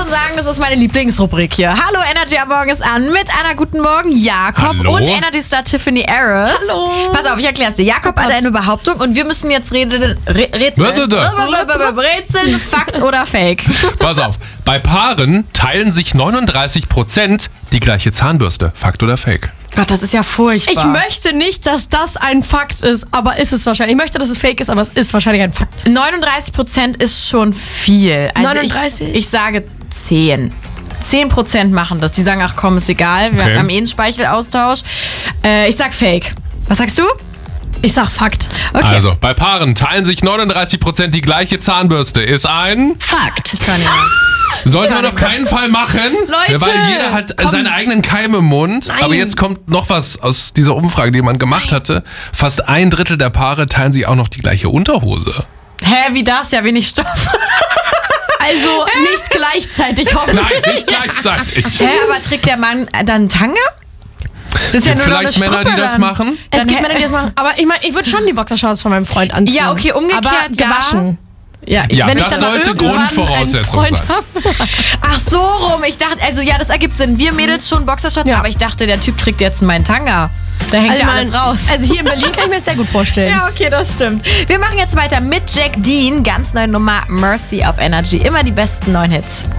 schon sagen, das ist meine Lieblingsrubrik hier. Hallo, Energy am Morgen ist an mit einer guten Morgen Jakob Hallo. und Energy Star Tiffany Harris. Hallo. Pass auf, ich erklär's dir. Jakob hat eine Behauptung und wir müssen jetzt rätseln, Fakt oder Fake. Pass auf, bei Paaren teilen sich 39% die gleiche Zahnbürste. Fakt oder Fake? Gott, das ist ja furchtbar. Ich möchte nicht, dass das ein Fakt ist, aber ist es wahrscheinlich. Ich möchte, dass es fake ist, aber es ist wahrscheinlich ein Fakt. 39% ist schon viel. Also 39? Ich sage 10. 10% machen das. Die sagen, ach komm, ist egal, wir haben eh einen Speichelaustausch. Ich sag Fake. Was sagst du? Ich sag Fakt. Okay. Also, bei Paaren teilen sich 39% die gleiche Zahnbürste. Ist ein... Fakt. Ich kann nicht mehr. Sollte man auf keinen Fall machen. Leute, weil jeder hat komm. seine eigenen Keime im Mund. Nein. Aber jetzt kommt noch was aus dieser Umfrage, die man gemacht hatte. Fast 1/3 der Paare teilen sich auch noch die gleiche Unterhose. Hä, wie das? Ja, wenig Stoff. Also nicht gleichzeitig, hoffentlich. Nein, nicht gleichzeitig. Hä, aber trägt der Mann dann Tanga? Das ist ja Gibt nur noch eine vielleicht Männer, die Strippe das dann. machen? Es gibt Männer, die das machen. Aber ich meine, ich würde schon die Boxershorts von meinem Freund anziehen. Ja, okay, umgekehrt, aber gewaschen. Ja, Ja, Wenn ich das dann mal sollte irgendwann Grundvoraussetzung einen sein. Freund habe. Ach so rum. Ich dachte, also ja, das ergibt Sinn. Wir Mädels schon Boxershorts, Ja. aber ich dachte, der Typ trägt jetzt meinen Tanga. Da hängt ja alles raus. Also hier in Berlin kann ich mir das sehr gut vorstellen. Ja, okay, das stimmt. Wir machen jetzt weiter mit Jack Dean. Ganz neue Nummer Mercy auf Energy. Immer die besten neuen Hits.